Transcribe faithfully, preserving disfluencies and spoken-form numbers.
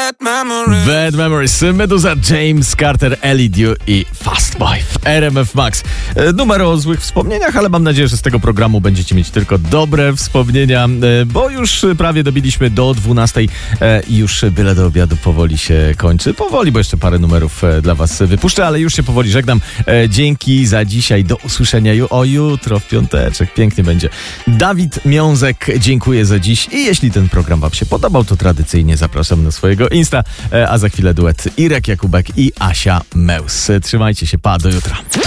Bad Memories. Bad Memories, Meduza, James Carter, Ellie Dew i Fast Boy w R M F Max. E, numer o złych wspomnieniach, ale mam nadzieję, że z tego programu będziecie mieć tylko dobre wspomnienia, e, bo już prawie dobiliśmy do dwunastej e, i już byle do obiadu powoli się kończy. Powoli, bo jeszcze parę numerów e, dla was wypuszczę, ale już się powoli żegnam. E, dzięki za dzisiaj, do usłyszenia ju- o jutro w piąteczek. Pięknie będzie. Dawid Miązek, dziękuję za dziś i jeśli ten program wam się podobał, to tradycyjnie zapraszam na swojego Insta, e, a za chwilę duet Irek Jakubek i Asia Meus. Trzymajcie się, pa, do jutra.